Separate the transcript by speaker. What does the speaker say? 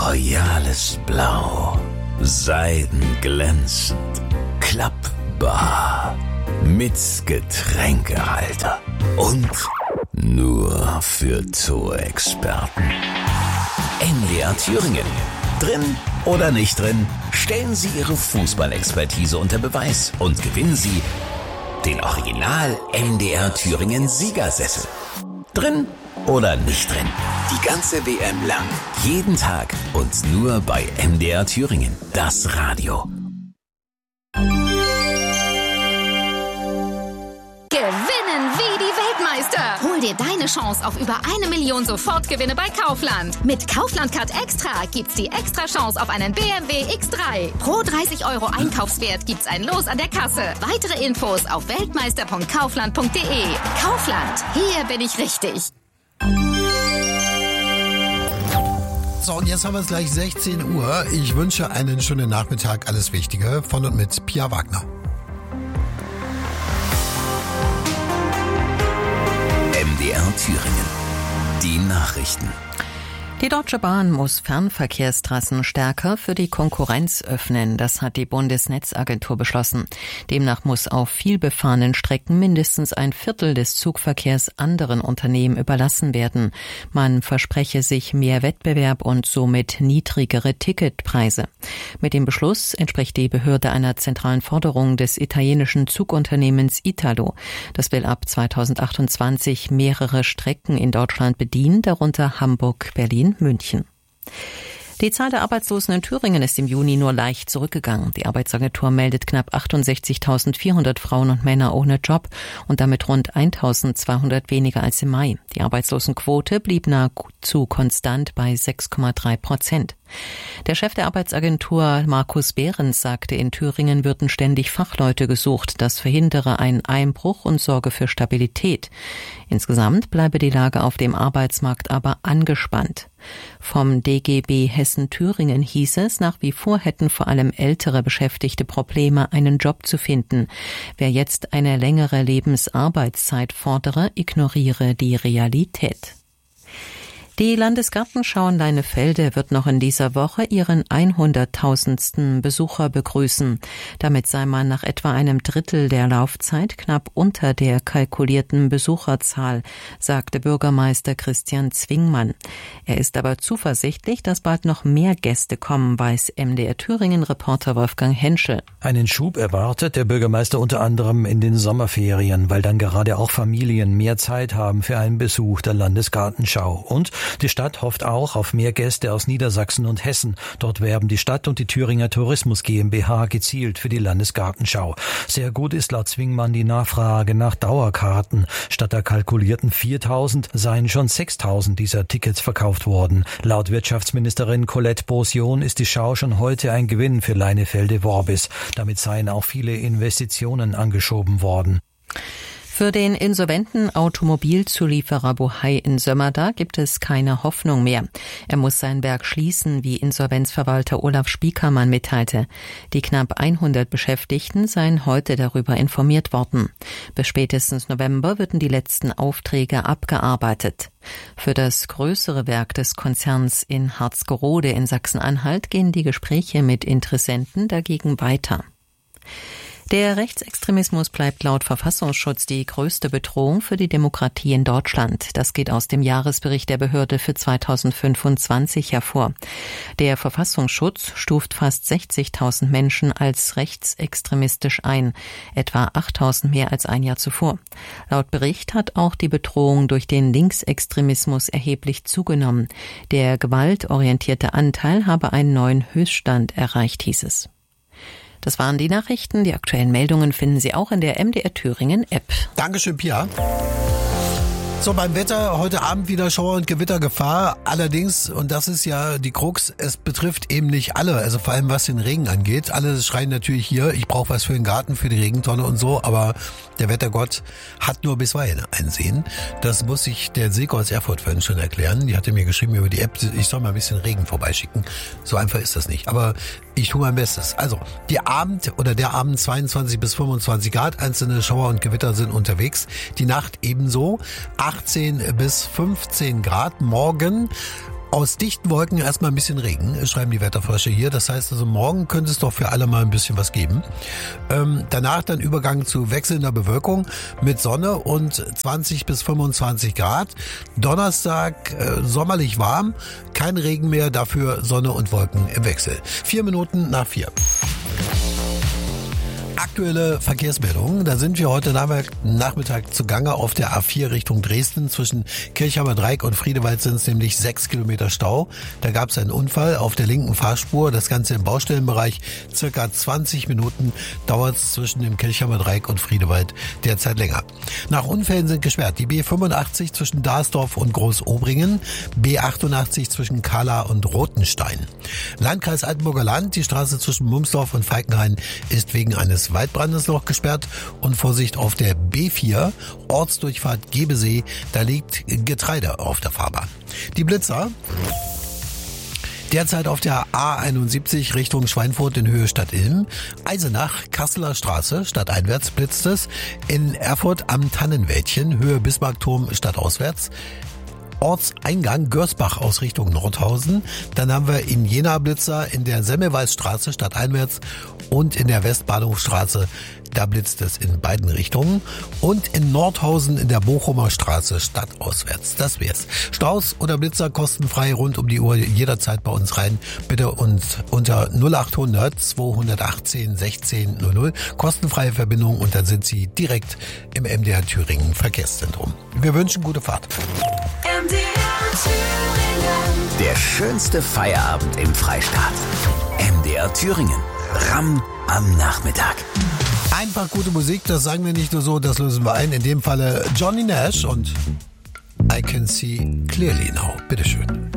Speaker 1: royales Blau, seidenglänzend, klappbar, mit Getränkehalter und nur für Zoo-Experten. NDR Thüringen. Drin oder nicht drin, stellen Sie Ihre Fußballexpertise unter Beweis und gewinnen Sie den Original NDR Thüringen Siegersessel. Drin oder nicht drin, die ganze WM lang, jeden Tag und nur bei NDR Thüringen, das Radio.
Speaker 2: Gewinnen wie die Weltmeister. Hol dir deine Chance auf über 1 Million Sofortgewinne bei Kaufland. Mit Kaufland Card Extra gibt's die extra Chance auf einen BMW X3. Pro 30 € Einkaufswert gibt's ein Los an der Kasse. Weitere Infos auf weltmeister.kaufland.de. Kaufland, hier bin ich richtig.
Speaker 3: So, und jetzt haben wir es gleich 16 Uhr. Ich wünsche einen schönen Nachmittag. Alles Wichtige von und mit Pia Wagner.
Speaker 1: MDR Thüringen. Die Nachrichten.
Speaker 4: Die Deutsche Bahn muss Fernverkehrstrassen stärker für die Konkurrenz öffnen. Das hat die Bundesnetzagentur beschlossen. Demnach muss auf vielbefahrenen Strecken mindestens ein Viertel des Zugverkehrs anderen Unternehmen überlassen werden. Man verspreche sich mehr Wettbewerb und somit niedrigere Ticketpreise. Mit dem Beschluss entspricht die Behörde einer zentralen Forderung des italienischen Zugunternehmens Italo. Das will ab 2028 mehrere Strecken in Deutschland bedienen, darunter Hamburg, Berlin, München. Die Zahl der Arbeitslosen in Thüringen ist im Juni nur leicht zurückgegangen. Die Arbeitsagentur meldet knapp 68.400 Frauen und Männer ohne Job und damit rund 1.200 weniger als im Mai. Die Arbeitslosenquote blieb nahezu konstant bei 6,3%. Der Chef der Arbeitsagentur Markus Behrens sagte, in Thüringen würden ständig Fachleute gesucht. Das verhindere einen Einbruch und sorge für Stabilität. Insgesamt bleibe die Lage auf dem Arbeitsmarkt aber angespannt. Vom DGB Hessen-Thüringen hieß es, nach wie vor hätten vor allem ältere Beschäftigte Probleme, einen Job zu finden. Wer jetzt eine längere Lebensarbeitszeit fordere, ignoriere die Realität. Die Landesgartenschau in Leinefelde wird noch in dieser Woche ihren 100.000. Besucher begrüßen. Damit sei man nach etwa einem Drittel der Laufzeit knapp unter der kalkulierten Besucherzahl, sagte Bürgermeister Christian Zwingmann. Er ist aber zuversichtlich, dass bald noch mehr Gäste kommen, weiß MDR Thüringen-Reporter Wolfgang Henschel.
Speaker 5: Einen Schub erwartet der Bürgermeister unter anderem in den Sommerferien, weil dann gerade auch Familien mehr Zeit haben für einen Besuch der Landesgartenschau. Und die Stadt hofft auch auf mehr Gäste aus Niedersachsen und Hessen. Dort werben die Stadt und die Thüringer Tourismus GmbH gezielt für die Landesgartenschau. Sehr gut ist laut Zwingmann die Nachfrage nach Dauerkarten. Statt der kalkulierten 4.000 seien schon 6.000 dieser Tickets verkauft worden. Laut Wirtschaftsministerin Colette Beausion ist die Schau schon heute ein Gewinn für Leinefelde-Worbis. Damit seien auch viele Investitionen angeschoben worden.
Speaker 4: Für den insolventen Automobilzulieferer Bohai in Sömmerda gibt es keine Hoffnung mehr. Er muss sein Werk schließen, wie Insolvenzverwalter Olaf Spiekermann mitteilte. Die knapp 100 Beschäftigten seien heute darüber informiert worden. Bis spätestens November würden die letzten Aufträge abgearbeitet. Für das größere Werk des Konzerns in Harzgerode in Sachsen-Anhalt gehen die Gespräche mit Interessenten dagegen weiter. Der Rechtsextremismus bleibt laut Verfassungsschutz die größte Bedrohung für die Demokratie in Deutschland. Das geht aus dem Jahresbericht der Behörde für 2025 hervor. Der Verfassungsschutz stuft fast 60.000 Menschen als rechtsextremistisch ein, etwa 8.000 mehr als ein Jahr zuvor. Laut Bericht hat auch die Bedrohung durch den Linksextremismus erheblich zugenommen. Der gewaltorientierte Anteil habe einen neuen Höchststand erreicht, hieß es. Das waren die Nachrichten. Die aktuellen Meldungen finden Sie auch in der MDR Thüringen App.
Speaker 3: Dankeschön, Pia. So, beim Wetter heute Abend wieder Schauer- und Gewittergefahr. Allerdings, und das ist ja die Krux, es betrifft eben nicht alle, also vor allem was den Regen angeht. Alle schreien natürlich hier, ich brauche was für den Garten, für die Regentonne und so, aber der Wettergott hat nur bisweilen einsehen. Das muss sich der Silke aus Erfurt vorhin schon erklären. Die hatte mir geschrieben über die App, ich soll mal ein bisschen Regen vorbeischicken. So einfach ist das nicht, aber ich tue mein Bestes. Also, der Abend 22 bis 25 Grad, einzelne Schauer und Gewitter sind unterwegs. Die Nacht ebenso, 18 bis 15 Grad. Morgen Aus dichten Wolken erstmal ein bisschen Regen, schreiben die Wetterfrösche hier. Das heißt also, morgen könnte es doch für alle mal ein bisschen was geben. Danach dann Übergang zu wechselnder Bewölkung mit Sonne und 20 bis 25 Grad. Donnerstag sommerlich warm, kein Regen mehr, dafür Sonne und Wolken im Wechsel. 4:04. Aktuelle Verkehrsmeldungen. Da sind wir heute Nachmittag zugange auf der A4 Richtung Dresden. Zwischen Kirchheimer Dreieck und Friedewald sind es nämlich 6 Kilometer Stau. Da gab es einen Unfall auf der linken Fahrspur. Das Ganze im Baustellenbereich. Circa 20 Minuten dauert es zwischen dem Kirchheimer Dreieck und Friedewald derzeit länger. Nach Unfällen sind gesperrt die B85 zwischen Darsdorf und Großobringen, B88 zwischen Kahla und Rothenstein. Landkreis Altenburger Land, die Straße zwischen Mumsdorf und Falkenhain ist wegen eines Waldbrandes noch gesperrt und Vorsicht auf der B4, Ortsdurchfahrt Gebesee, da liegt Getreide auf der Fahrbahn. Die Blitzer. Derzeit auf der A71 Richtung Schweinfurt in Höhe Stadt Ilm. Eisenach, Kasseler Straße, stadteinwärts blitzt es. In Erfurt am Tannenwäldchen, Höhe Bismarckturm, stadtauswärts. Ortseingang Görsbach aus Richtung Nordhausen. Dann haben wir in Jena Blitzer in der Semmelweisstraße stadteinwärts und in der Westbahnhofstraße. Da blitzt es in beiden Richtungen. Und in Nordhausen in der Bochumer Straße stadtauswärts. Das wär's. Staus oder Blitzer kostenfrei rund um die Uhr jederzeit bei uns rein. Bitte und unter 0800 218 16 00. Kostenfreie Verbindung und dann sind Sie direkt im MDR Thüringen Verkehrszentrum. Wir wünschen gute Fahrt.
Speaker 1: Der schönste Feierabend im Freistaat. MDR Thüringen. Ramm am Nachmittag.
Speaker 3: Einfach gute Musik, das sagen wir nicht nur so, das lösen wir ein. In dem Falle Johnny Nash und I Can See Clearly Now. Bitteschön.